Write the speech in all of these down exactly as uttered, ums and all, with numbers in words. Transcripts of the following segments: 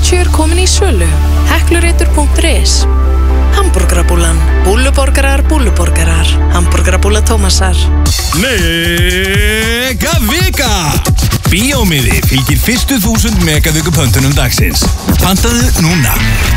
fjörutíu er komin í sölu. Heklureitur punktur is. Hamborgarabúlan. Búluborgarar, búluborgarar. Hamborgarabúla Tómasar. Mega vika! Bíómiði fylgir fyrstu þúsund megaviku pöntunum dagsins. Pantaðu núna.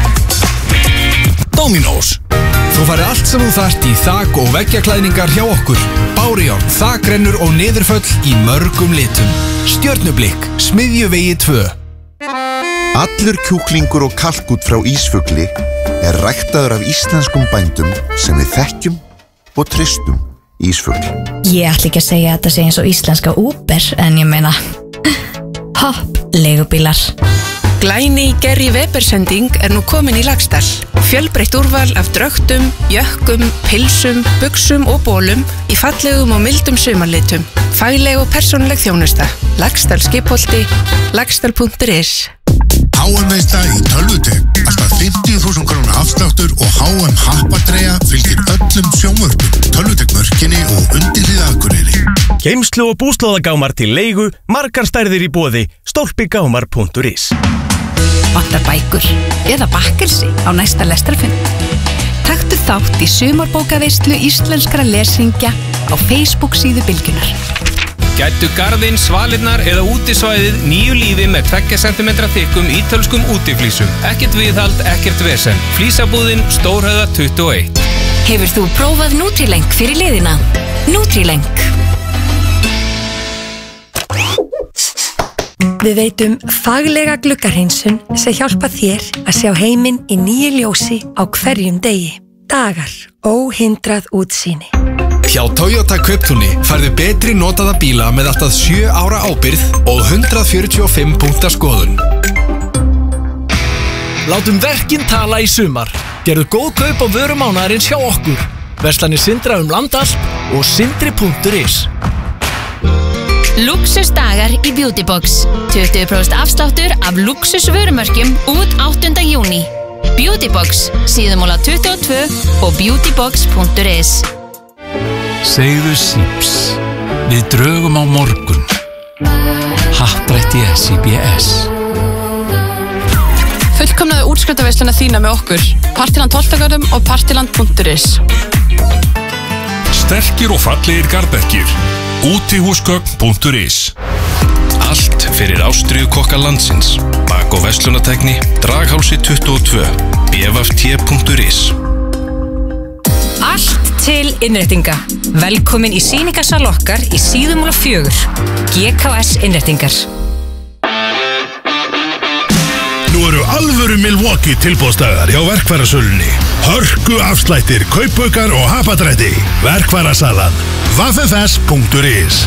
Dominos. Þú færi allt sem þú þarft í þak- og veggjaklæðningar hjá okkur. Bárujárn, þakrennur og niðurföll í mörgum litum. Stjörnublikk, Smiðjuvegi tvö. Allur kjúklingur og kalkút frá Ísfugli er ræktaður af íslenskum bændum sem við þekkjum og treystum. Ísfugl. Ég ætla ekki að segja að þetta sé eins og íslenska Uber, en ég meina Hopp, leigubílar. Glæni í Gerry Weber sending er nú komin í Laxdal. Fjölbreytt úrval af drögtum, jökkum, pilsum, buxum og bólum í fallegum og mildum sumarlitum. Fagleg og persónuleg þjónusta. Laxdal Skipholti, laxdal punktur is. H M veista í tölvutek. Alltaf fimmtíu þúsund króna afsláttur og H M happadreyja fylgir öllum sjónvörpum, tölvutekmörkinni og undirlið Akureyri. Geymslu og búslóðagámar til leigu, margar stærðir í boði, stólpigámar punktur is. Vantar bækur eða bakkelsi á næsta lestrarfund. Taktu þátt í sumarbókaveislu íslenskra lesingja á Facebook síðu Bylgjunnar. Gættu garðinn, svalirnar eða útisvæðið nýju lífi með tveggja sentimetra þykkum ítölskum útiflísum. Ekkert viðhald, ekkert vesen. Flísabúðin Stórhöfða tuttugu og eitt. Hefur þú prófað Nutrileng fyrir liðina? Nutrileng. Við veitum faglega gluggarhreinsun sem hjálpa þér að sjá heiminn í nýju ljósi á hverjum degi. Dagar, óhindrað útsýni. Hjá Toyota Kauptúni færðu betri notaða bíla með alltaf sjö ára ábyrgð og hundrað fjörutíu og fimm punkta skoðun. Látum verkin tala í sumar. Gerðu góð kaup á vörumánaðarins hjá okkur. Verslanir Sindra um land allt og sindri punktur is. Luxusdagar í Beauty Box. tuttugu prósent afsláttur af luxusvörumörkjum út áttunda júní. Beauty Box, síðumóla tuttugu og tvö og beautybox punktur is. Segðu síps. Við drögum á morgun. Happdrætti S I B S. Fullkomnaðu útskriftarveisluna þína með okkur. Partiland Holtagörðum og partiland punktur is. Sterkir og fallegir garðberkir. útihúsgögn punktur is. Allt fyrir ástríðukokka landsins. Bak- og verslunartækni, Draghálsi tuttugu og tvö, b v t punktur is. Allt til innréttinga. Velkomin í sýningarsal okkar í Síðumúla fjögur. G K S Innréttingar. Nú eru alvöru Milwaukee tilboðsdagar hjá verkfærasölunni. Hörku afslættir, kaupaukar og hapadrætti. Verkfærasalan w w w punktur is.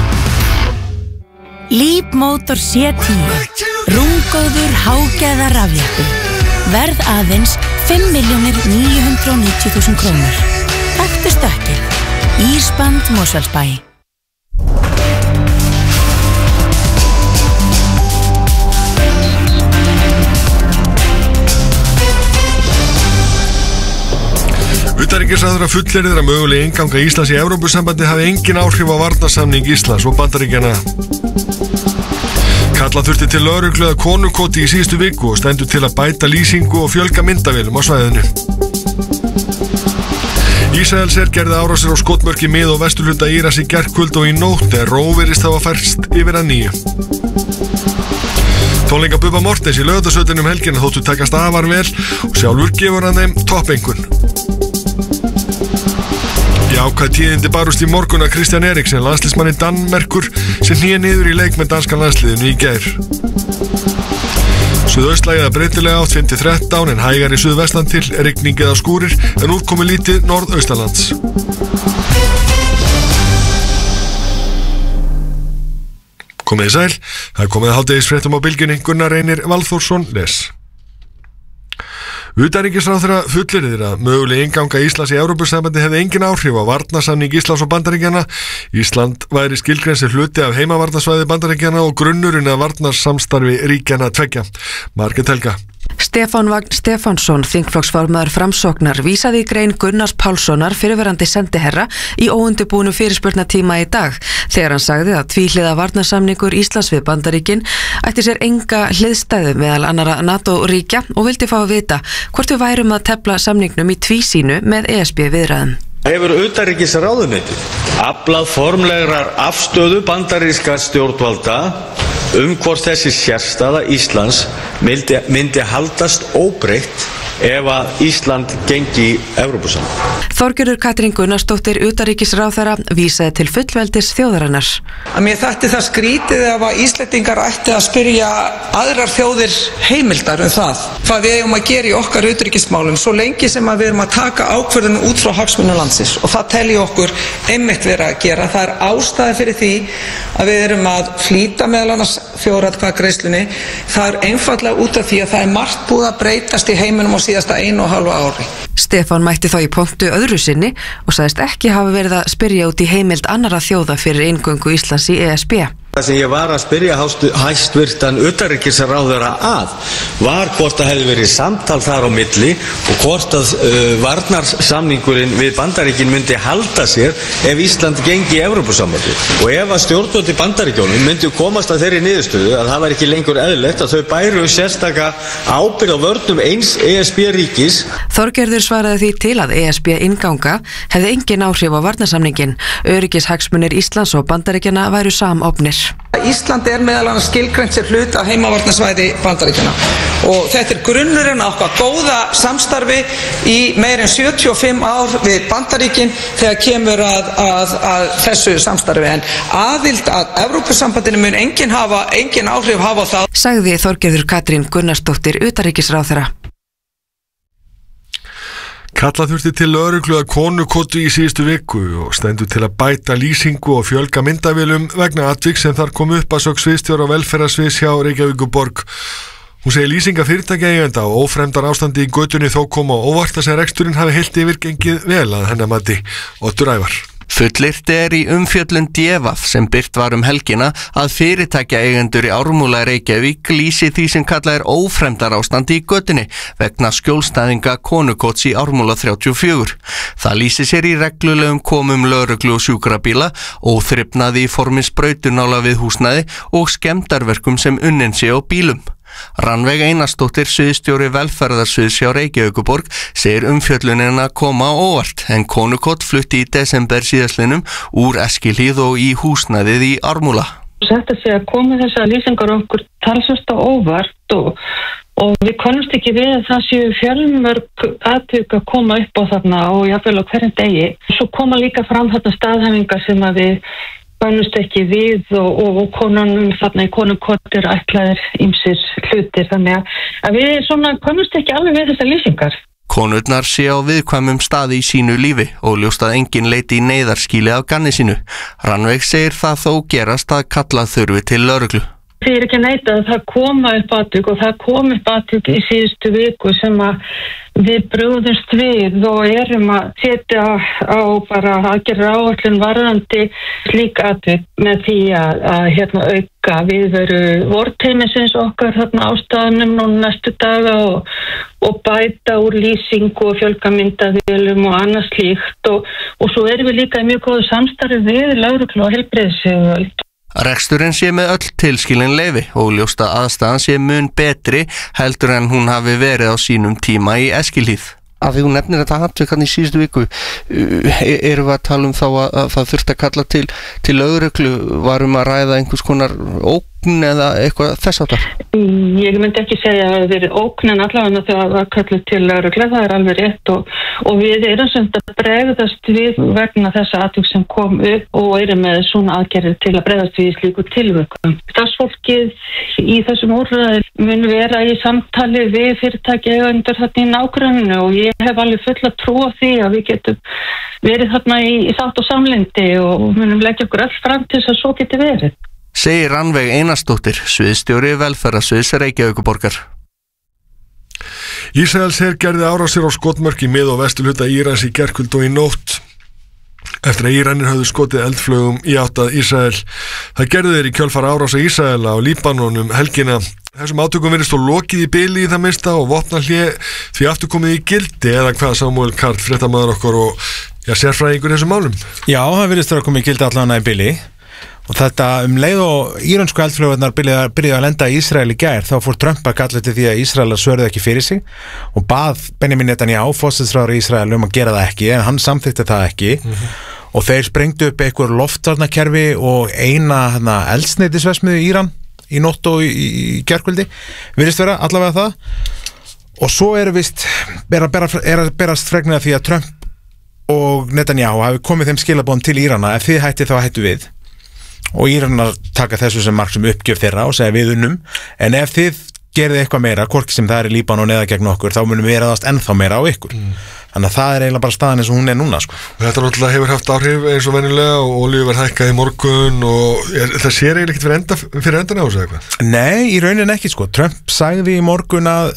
Leap Motor C tíu. Rúmgóður hágæða rafjeppi. Verð aðeins fimm milljónir níu hundruð níutíu þúsund krónur. Taktu stökkið. Ísband Mosfellsbæ. Utanríkisráðherra fullyrðir að möguleg innganga Íslands í Evrópusambandi hafi engin áhrif á varnarsamning Íslands og Bandaríkjanna. Kalla þurfti til lögreglu að konukoti í síðustu viku og stendur til að bæta lýsingu og fjölga myndavélum á svæðinu. Ísraelsher gerði árásir á skotmörk í mið- og vesturhluta Íraks í gærkvöld og í nótt er ró virðist hafa færst yfir að nýju. Tónleika Bubba Morthens í Laugardalsvelli um helgina þóttu takast afar vel og sjálfur gefur hann þeim toppeinkunn. Jákvæð tíðindi barust í morgun að Kristján Eriksen, landsliðsmanni Danmerkur, sem hné niður í leik með danska landsliðinu í gær. Suðaustlægið að breytilega átt fimm til þrettán en hægar í suðvestan til, rigning eða skúrir en úrkomi lítið norðaustalands. Komið í sæl, það er komið að hádegisfréttum á bylgjunni. Gunnar Reynir Valþórsson les. Utanríkisráðherra fullyrðir að möguleg innganga Íslands í Evrópusambandi hefði engin áhrif á varnarsamning Íslands og Bandaríkjanna. Ísland væri skilgreint sem hluti af heimavarnarsvæði Bandaríkjanna og grunnurinn að varnarsamstarfi ríkjanna tveggja. Margrét Helga. Stefán Vagn Stefánsson, þingflokksformaður Framsóknar, vísaði í grein Gunnars Pálssonar, fyrrverandi sendiherra, í óundirbúnu fyrirspurnatíma í dag, þegar hann sagði að tvíhliða varnarsamningur Íslands við Bandaríkin ætti sér enga hliðstæðu meðal annarra NATO-ríkja og vildi fá að vita hvort við værum að tefla samningnum í tvísýnu með E S B-viðræðum. Hefur utanríkisráðuneytið aflað formlegrar afstöðu bandaríska stjórnvalda um hvort þessi sérstaða Íslands myndi, myndi haldast óbreytt ef að Ísland gengi í Evrópusambandið. Þorgerður Katrín Gunnarsdóttir, utanríkisráðherra, vísaði til fullveldis þjóðarinnar. Að mér þætti það skrítið ef að Íslendingar ætti að spyrja aðrar þjóðir heimildar um það hvað við eigum að gera í okkar utanríkismálum svo lengi sem að við erum að taka ákvörðun út frá hagsmunum landsins, og það telji okkur einmitt vera að gera. Það er ástæða fyrir því að við erum að flýta meðal annars þjóðaratkvæðagreiðslunni. Það er einfaldlega út af því að það er margt búið að breytast í heiminum á síðasta einu og hálfa ári. Stefán mætti þá í pontu öðru sinni og sagðist ekki hafa verið að spyrja út í heimild annarra þjóða fyrir inngöngu Íslands í E S B. Það sem ég var að spyrja hæstvirtan utanríkisráðherra að var hvort það hefði verið samtal þar á milli og hvort að uh, varnarsamningurinn við Bandaríkin myndi halda sér ef Ísland gengi í Evrópusambandið. Og ef að stjórnvöld í Bandaríkjónum myndi komast að þeirri niðurstöðu að það var ekki lengur eðlilegt að þau bæru sérstaka ábyrgð á vörnum eins E S B-ríkis. Þorgerður svaraði því til að E S B-innganga hefði engin áhrif á varnarsamningin. Öryggishagsmunir Íslands og Bandaríkjanna væru samofnir. Ísland er meðal annars skilgreint sér hlut af heimavarnarsvæði Bandaríkjanna og þetta er grunnurinn á okkar góða samstarfi í meir en sjötíu og fimm ár við Bandaríkin þegar kemur að, að, að þessu samstarfi, en aðild að Evrópusambandinu mun engin, hafa, engin áhrif hafa á það. Sagði Þorgerður Katrín Gunnarsdóttir, utanríkisráðherra. Kalla þurfti til lögreglu að konukottu í síðustu viku og stendur til að bæta lýsingu og fjölga myndavélum vegna atvik sem þar kom upp að sögn sviðsstjóra velferðarsviðs hjá Reykjavíkurborg. Hún segir lýsinga fyrirtækja eigenda og ófremdar ástandi í götunni þó koma óvart að sem reksturinn hafi heilt yfir gengið vel að hennar mati. Oddur Ævar. Fullyrt er í umfjöllun D V A sem birt var um helgina að fyrirtækja eigendur í Ármúla Reykjavík lýsi því sem kallað er ófremdar ástandi í götunni vegna skjólstæðinga konukots í Ármúla þrjátíu og fjögur. Það lýsi sér í reglulegum komum lögreglu og sjúkrabíla, óþrifnaði í formi sprautunála við húsnæði og skemmdarverkum sem unnin sé á bílum. Rannveig Einarsdóttir, sviðsstjóri velferðarsviðs hjá Reykjavíkurborg, segir umfjöllunina koma á óvart en konukott flutti í desember síðastliðnum úr Eskilíð og í húsnæðið í Ármúla. Þetta sé að koma þessar lýsingar okkur talsvert á óvart og, og við konumst ekki við að það séu fjölmörg atvik að koma upp á þarna og jafnvel á hverjum degi. Svo koma líka fram þetta staðhæfingar sem að við kannast ekki við og, og, og konunum þarna í konukott er ætlaðir ýmsir hlutir, þannig að við svona kannast ekki alveg við þessar lýsingar. Konurnar sé á viðkvæmum staði í sínu lífi og ljóst að enginn leiti í neyðarskýli af ganni sínu. Rannveig segir það þó gerast að kalla þurfi til lögreglu. Þið er ekki að neita að það koma upp atvik og það kom upp atvik í síðustu viku sem að við brugðumst við og erum að setja á bara aðgerða áætlun varðandi slík atvik með því að, að hérna auka viðveru vorteymisins okkar þarna á staðnum nú næstu daga og, og bæta úr lýsingu og fjölga myndavélum og annað slíkt og, og svo erum við líka í mjög góðu samstarfi við lögreglu og heilbrigðisyfirvöld. Reksturinn sé með öll tilskilin leyfi og ljósta aðstæðan sé mun betri heldur en hún hafi verið á sínum tíma í Eskilíð. Af því hún nefnir þetta atvik í síðustu viku, erum við að tala um þá að, að það þurfti að kalla til, til lögreglu, varum að ræða einhvers konar ógn eða eitthvað þess áttar? Ég myndi ekki segja að það verið ógn en allavega þegar það kallar til lögreglu, það er alveg rétt og, og við erum sem að bregðast við vegna þessa atvik sem kom upp og erum með svona aðgerðir til að bregðast við í slíku tilvikum. Starfsfólkið í þessum úrræði mun vera í samtali við fyrirtæki eigendur þarna í nágranninu og ég hef alveg fulla trú á því að við getum verið þarna í, í sátt og samlyndi og munum leggja okkur öll fram til þess að svo geti verið. Segir Rannveig Einarsdóttir, sviðsstjóri velferðarsviðs Reykjavíkurborgar. Ísraelsher gerði árásir á skotmörk í mið- og vesturhluta Írans í gærkvöld og í nótt. eftir að Íranir höfðu skotið eldflugum í átt að Ísrael. Það gerðu þeir í kjölfar árása Ísraela á Líbanon um helgina. Þessum átökum virðist þó lokið í bili í það minnsta og vopnahlé því aftur komið í gildi, eða hvað, Samuel Karl, fréttamaður okkar og já, sérfræðingur í þessum málum? Já, það virðist þó að komið í gildi allan í bili og þetta um leið og íransku eldflugurnar byrjuðu að lenda í Ísrael í gær, þá fór Trump að kalla til því að Ísraelar svörðu ekki fyrir sig og bað Benjamin Netanyahu, forsætisráðherra Ísrael, um að gera það ekki, en hann samþykkti það ekki. Mm-hmm. Og þeir sprengdu upp einhver loftvarnakerfi og eina hérna, eldsneytisverksmiðju í Íran í nótt og í, í gærkvöldi, virðist vera allavega það. Og svo er vist er að, bera, er að berast fregnir af því að Trump og Netanyahu hafi komið þeim skilaboðum til Írana, ef þið hætti þá hættu við. Og Íranar taka þessu sem mark sem uppgjöf þeirra og segja við unnum, en ef þið gerðið eitthvað meira, hvorki sem það er í Líbanon eða gegn okkur, þá munum við eðast ennþá meira á ykkur. Mm. Þannig að það er eiginlega bara staðan eins og hún er núna, sko. Þetta náttúrulega hefur haft áhrif eins og venjulega og olíuverð hækkað í morgun og er, það sér eiginlega ekkert fyrir, enda, fyrir endan á þessu eitthvað? Nei, í rauninni ekki, sko. Trump sagði í morgun að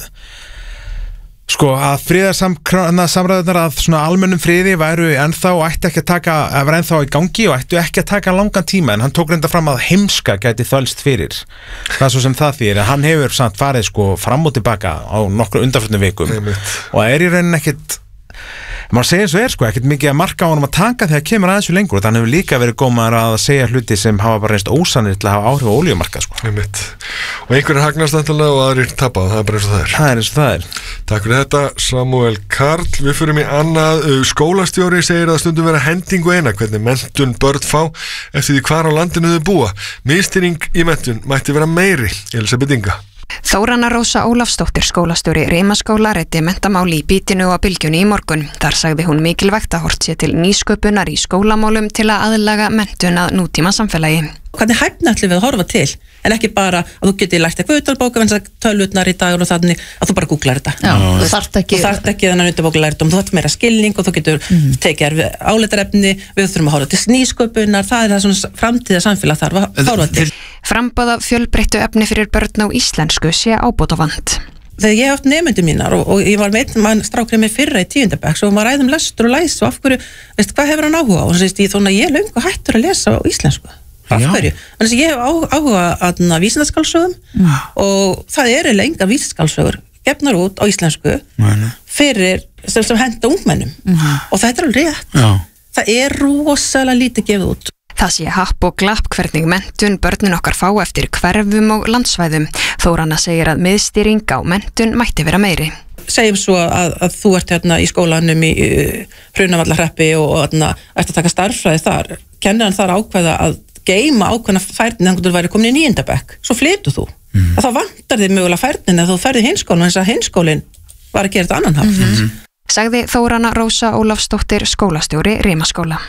sko að friðarsamræðunar að svona almennum friði væru ennþá og ætti ekki að taka, að vera ennþá í gangi og ættu ekki að taka langan tíma, en hann tók reynda fram að heimska gæti þölst fyrir. Það er svo sem það þýðir, en hann hefur samt farið sko fram og tilbaka á nokkru undanförnum vikum og er í rauninni ekkit, maður segir eins og er sko, ekkert mikið að marka á honum að taka þegar kemur aðeins lengur og þannig hefur líka verið gómaður að segja hluti sem hafa bara reynst ósannir til að hafa áhrif á olíumarkað sko. Einmitt. Og einhverjir hagnast náttúrulega og aðrir tapað, það er bara eins og það er. Það er eins og það er. Takk fyrir þetta, Samuel Karl. Við förum í annað. Skólastjóri segir að stundum vera hendingu eina hvernig menntun börn fá eftir því hvar á landinu þau búa. Mistýring í menntun mætti vera meiri. Elisabeth Inga. Þórana Rósa Ólafsdóttir, skólastjóri Rimaskóla, ræddi menntamáli í Bítinu og Bylgjunni í morgun. Þar sagði hún mikilvægt að horft sé til nýsköpunar í skólamálum til að aðlaga menntun að nútíma samfélagi. Hvernig hæfni ætlum við að horfa til, en ekki bara að þú getur lært eitthvað utanbóka en þess að tölvutnar í dagur og þannig að þú bara googlar þetta. Já, þú þarft ekki, þú þarft ekki þennan utanbóka lærdóm, þú þarft meira skilning og þú getur mm. tekið áleitarefni, við þurfum að horfa til nýsköpunar, það er það svona framtíða samfélag þarf að horfa til. Framboða fjölbreyttu efni fyrir börn á íslensku sé ábótavant. Þegar ég haft nefnendur mínar og, og ég var með einn mann strákrið með fyrra í tíundabæk og maður ræðum lestur og læs og af hverju, veist, hvað hefur hann áhuga á? Og svo veist ég þóna ég er löngu hættur að lesa á íslensku. Af hverju? Þannig að ég hef á, áhuga að vísindaskalsögum mm. og það eru lenga vísindaskalsögur gefnar út á íslensku mm. fyrir sem, sem henda ungmennum mm. og það er alveg rétt. Já. Það er rosalega lítið gefið út. Það sé happ og glapp hvernig menntun börnin okkar fá eftir hverfum og landsvæðum. Þórana segir að miðstýring á menntun mætti vera meiri. Segjum svo að, að þú ert hérna í skólanum í uh, Hrunavallahreppi og, og hérna, ert að taka starffræði þar. Kennarinn þar ákveða að geima ákveðna færnin þannig að þú væri komin í níundabekk. Svo flytur þú. Mm. Þá vantar þið mögulega færnin að þú ferði í hinskólan eins að hinskólinn var að gera þetta annan hátt. Mm-hmm. Sagði Þórana Rósa Ólafsdóttir, skólastjóri Rimaskóla.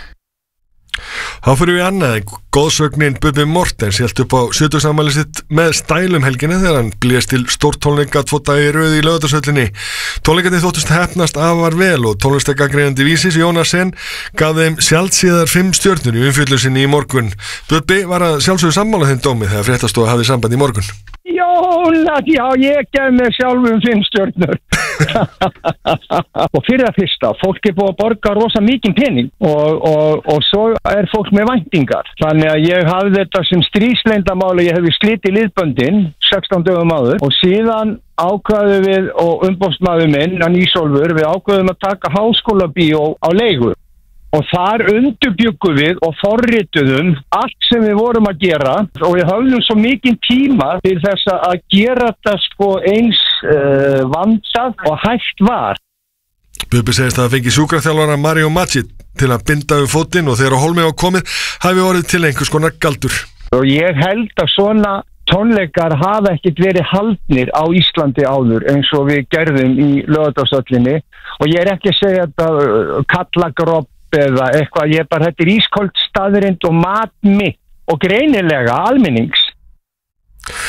Þá fyrir við annað, góðsögnin Bubbi Mortens hélt upp á sjötugsafmæli sitt með stælum helgina þegar hann blés til stórtónleika tvo dagi í röð í Laugardalshöllinni. Tónleikarnir þóttust heppnast afar vel og tónlistargagnrýnandi Vísis Jónas Sen gaf þeim sjálfsíðar fimm stjörnur í umfjöllun sinni í morgun. Bubbi var að sjálfsögðu sammála þeim dómi þegar fréttastofa hafði samband í morgun. Jónas, já, ég gef mér sjálfum fimm stjörnur. Og fyrir að fyrsta, fólk er búið að borga rosa mikinn pening og, og, og svo er fólk með væntingar. Þannig að ég hafði þetta sem stríðsleindamáli, ég hefði slitið liðböndin sextán dögum áður og síðan ákvaðum við og umbóðsmaður minn, Ísólfur, við ákvaðum að taka háskólabíó á leigu. Og þar undirbyggum við og forrituðum allt sem við vorum að gera og við höfðum svo mikinn tíma til þess að gera þetta sko eins uh, vandað og hægt var. Bubbi segist að það fengi sjúkraþjálfara Mario Maggi til að binda um fótinn og þegar á Hólmi á komið hafi orðið til einhvers konar galdur. Og ég held að svona tónleikar hafa ekkert verið haldnir á Íslandi áður eins og við gerðum í Laugardalshöllinni og ég er ekki að segja þetta kallagropp eða eitthvað, ég bara, þetta er ískold staðrind og matmi og greinilega almennings.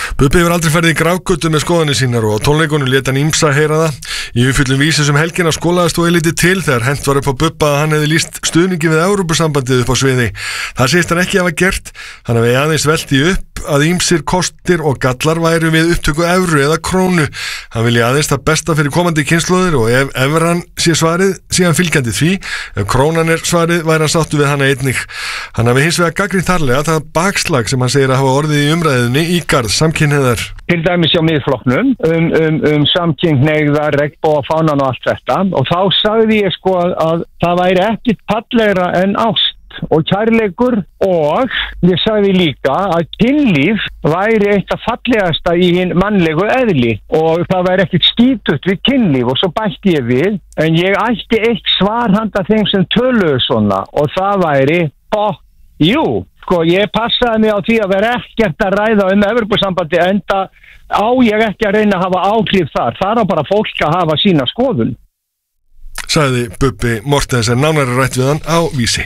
Bubbi hefur aldrei ferðið í grafgötu með skoðanir sínar og á tónleikunum lét hann ýmsa heyra það. Í umfjöllum Vísis um helgina skólaðist og eilítið til þegar hent var upp á Bubba að hann hefði lýst stuðningi við Evrópusambandið upp á sviði. Það segist hann ekki hafa gert, hann hafi aðeins velti upp að ýmsir kostir og gallar væru við upptöku evru eða krónu. Hann vilji aðeins það besta fyrir komandi kynslóðir og ef evran sé svarið, sé hann fylgjandi því. Ef krónan er svarið, væri hann sáttu við hana einnig. Hann hafi hins vegar gagnrýnt harðlega það bakslag sem hann segir að hafa orðið í umræðinni í garð samkynhneigðar. Til dæmis hjá miðflokknum um, um, um samkynhneigðar, regnbogafánan og allt þetta, og þá sagði ég sko að, að það væri ekkit fallegra en ást og kærleikur, og ég sagði líka að kynlíf væri eitt af fallegasta í hinn mannlegu eðli og það væri ekkit skítugt við kynlíf, og svo bætti ég við en ég ætti eitt svar handa þeim sem töluðu svona og það væri ó, jú, sko ég passaði mig á því að vera ekkert að ræða um Evrópusambandi enda á ég ekki að reyna að hafa áhrif þar, þar á bara fólk að hafa sína skoðun. Sagði Bubbi Mortensen, nánari rætt við hann á Vísi.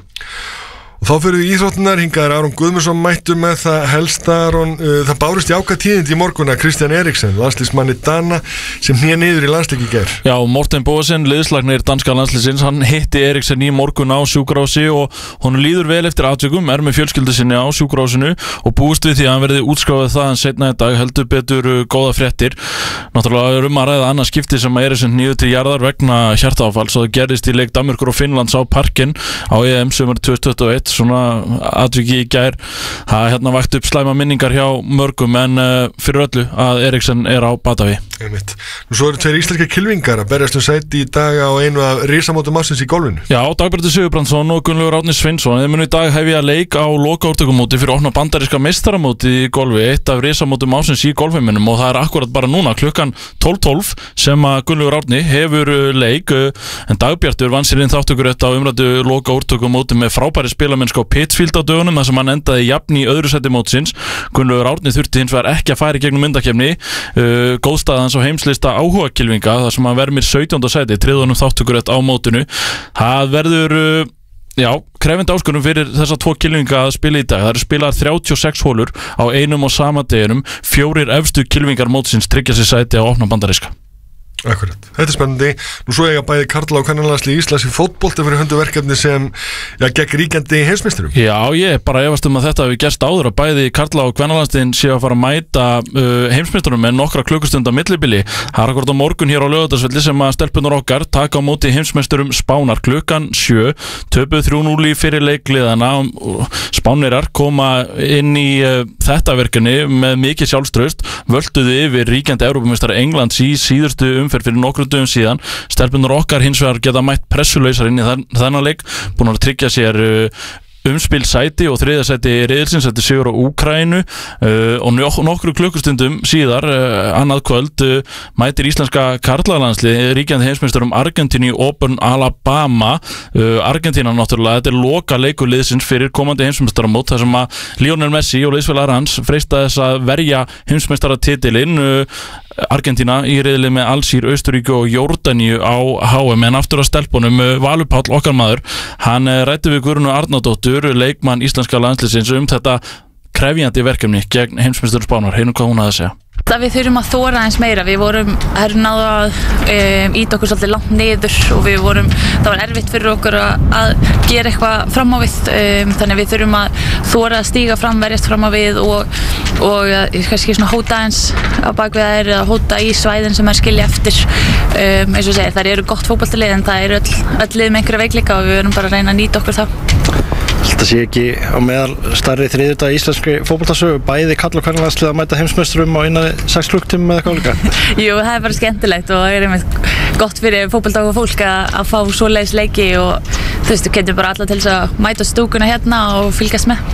Og þá fyrir við íþróttunar, hingaður Aron Guðmundsson mættu með það helsta Aron, uh, það bárust jákvæð tíðindi í morgun að Kristján Eriksen, landslísmanni Dana sem hné niður í landsleik í gær. Já, Morten Bogasen, liðslagnir danska landslísins, hann hitti Eriksen í morgun á sjúkrási og honum líður vel eftir atvikum, er með fjölskyldu sinni á sjúkrásinu og búist við því að hann verði útskráðið það en seinna í dag, heldur betur uh, góða fréttir. Náttúrulega er um að ræða annað skipti sem að Eriksen niður til jarðar vegna hjartaáfalls og það gerðist í leik Danmerkur og Finnlands á Parken á E M sumar tvö þúsund tuttugu og eitt. Svona atviki í gær það hérna vakti upp slæma minningar hjá mörgum en uh, fyrir öllu að Eriksen er á batavi. Einmitt. Nú svo eru tveir íslenska kylfingar að berjast um sæti í dag á einu af risamótum ársins í golfinu. Já, Dagbjartur Sigurbrandsson og Gunnlaugur Árni Sveinsson þeir munu í dag hefja leik á lokaúrtökumóti fyrir opna bandaríska meistaramóti í golfi, eitt af risamótum ársins í golfheiminum og það er akkurat bara núna klukkan tólf tólf sem að Gunnlaugur Árni hefur leik en Dagbjartur vann sér inn þáttökurétt á umræddu lokaúrtökumóti með frábæri spilamennsku á Pittsfield á dögunum þar sem hann endaði jafn í öðru sæti mótsins. Gunnlaugur Árni þurfti hins vegar ekki að fara í gegnum myndakefni uh, góðstæða hans á heimslista áhuga kylfinga þar sem hann vermir sautjánda sæti tryggði honum þáttökurétt á mótinu. Það verður uh, já, krefindi áskorun fyrir þessa tvo kylfinga að spila í dag. Það eru spilaðar þrjátíu og sex hólur á einum og sama deginum. Fjórir efstu kylfingar mótsins tryggja sér sæti á opna bandaríska. Akkurat, þetta er spennandi. Nú svo eiga bæði karla og kvennalandsliðið Íslands í fótbolta fyrir höndu verkefni sem já, gegn ríkjandi heimsmeisturum. Já, ég bara efast um að þetta hefur gerst áður að bæði karla og kvennalandsliðin séu að fara að mæta uh, heimsmeisturum með nokkra klukkustunda millibili. Það er akkurat á morgun hér á Laugardalsvelli sem að stelpunar okkar taka á móti heimsmeisturum Spánar klukkan sjö, töpuð þrjú núll í fyrir leikliðana. Spánverjar koma inn í uh, þetta verkefni með mikið sjálfstraust, völduðu yfir ríkjandi Evrópumeistara Englands í síðustu umferð fyrir nokkrum dögum síðan. Stelpunar okkar hins vegar geta mætt pressulausar inn í þennan leik, búin að tryggja sér uh, umspil sæti og þriðja sæti riðilsins, þetta er sigur á Úkraínu uh, og nokkru klukkustundum síðar uh, annað kvöld uh, mætir íslenska karlalandslið ríkjandi heimsmeisturum Argentínu í Auburn, Alabama. uh, Argentína náttúrulega, þetta er loka leikurliðsins fyrir komandi heimsmeistaramót þar sem að Lionel Messi og liðsfélagar hans freista þess að verja heimsmeistaratitilinn. uh, Argentína í riðli með Alsír, Austuríki og Jórdaníu á H M en aftur að stelpunum Valur Páll, okkar maður, hann ræddi við Guðrúnu Arnardóttur, leikmann íslenska landsliðsins um þetta krefjandi verkefni gegn heimsmeisturum Spánar. Heyrðum hvað hún hafði að segja. Það við þurfum að þóra aðeins meira, við vorum erum náðu að um, íta okkur svolítið langt niður og við vorum, það var erfitt fyrir okkur að, að gera eitthvað fram á við, um, þannig við þurfum að þóra að stíga fram, verjast fram á við og, og kannski svona hóta aðeins á bakvið þær eða hóta í svæðin sem er skilja eftir, um, eins og segir, það eru gott fótboltalið en það eru öll, öll lið með einhverja veikleika og við verum bara að reyna að nýta okkur það. Það sé ekki á meðal starri þriðjudag íslenski fótboltasögu, bæði karla og kvennalandslið að mæta heimsmeisturum á innan sex klukktímum eða eitthvað líka? Jú, það er bara skemmtilegt og það er einmitt gott fyrir fótbolta og fólk að, að fá svoleiðis leiki og þú veist, þú getur bara alla til þess að mæta stúkuna hérna og fylgjast með.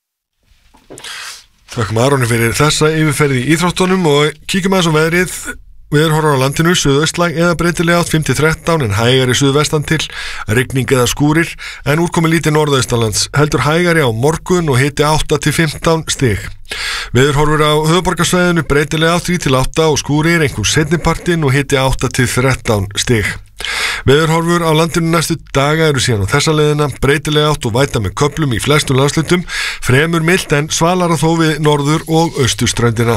Þakkum Aroni fyrir þessa yfirferð í íþróttunum og kíkjum aðeins á veðrið. Við erum horfður á landinu, suðaustlæg eða breytilega átt fimm til þrettán en hægari suðvestan til, rigning eða skúrir en úrkomi lítið norðaustanlands, heldur hægari á morgun og hiti átta til fimmtán stig. Við erum horfður á höfuðborgarsvæðinu, breytilega átt þrjú til átta og skúrir einhver seinnipartin og hiti átta til þrettán stig. Veðurhorfur á landinu næstu daga eru síðan á þessa leiðina breytilega átt og væta með köflum í flestum landslutum, fremur milt en svalara þó við norður- og austurströndina.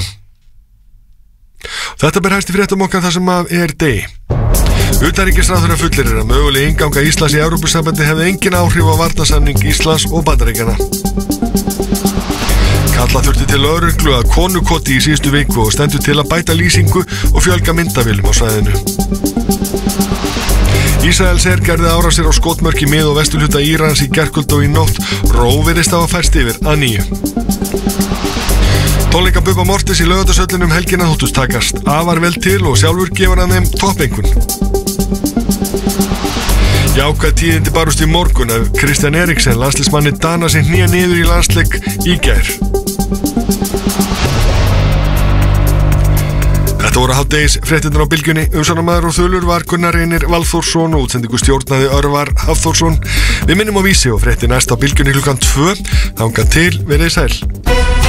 Þetta ber hæst í fréttum okkar þar sem af er degi. Utanríkisráðherra fullirir að möguleg innganga Íslands í Evrópusambandi hefði engin áhrif á varnarsamning Íslands og Bandaríkjanna. Kalla þurfti til lögreglu að konukoti í síðustu viku og stendur til að bæta lýsingu og fjölga myndavélum á svæðinu. Ísraelsher gerði árásir á skotmörk í mið- og vesturhluta Írans í gærkvöld og í nótt. Ró virðist hafa færst yfir að nýju. Tónleika Bubba Mortis í Laugardalshöllinni um helgina þóttust takast afar vel til og sjálfur gefur hann þeim toppeinkunn. Jákvæð tíðindi barust í morgun af Kristján Eriksen, landsliðsmanni Dana sem hnýja niður í landsleik í gær. Þetta voru hádegis fréttirnar á Bylgjunni. Umsjónarmaður og þulur var Gunnar Reynir Valþórsson og útsendingu stjórnaði Örvar Hafþórsson. Við minnum á Vísi og fréttir næst á Bylgjunni klukkan tvö. Þangað til, verið sæl.